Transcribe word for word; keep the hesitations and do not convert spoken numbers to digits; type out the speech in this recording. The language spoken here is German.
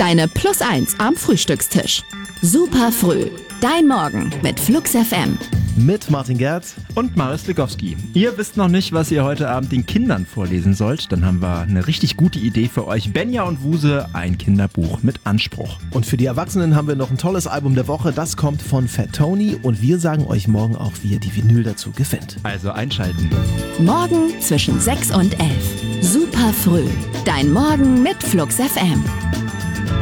deine Plus eins am Frühstückstisch. Super früh, dein Morgen mit Flux F M. Mit Martin Gerz und Marius Legowski. Ihr wisst noch nicht, was ihr heute Abend den Kindern vorlesen sollt? Dann haben wir eine richtig gute Idee für euch. Benja und Wuse, ein Kinderbuch mit Anspruch. Und für die Erwachsenen haben wir noch ein tolles Album der Woche. Das kommt von Fat Tony und wir sagen euch morgen auch, wie ihr die Vinyl dazu gefällt. Also einschalten. Morgen zwischen sechs und elf. Super früh, dein Morgen mit Flux F M.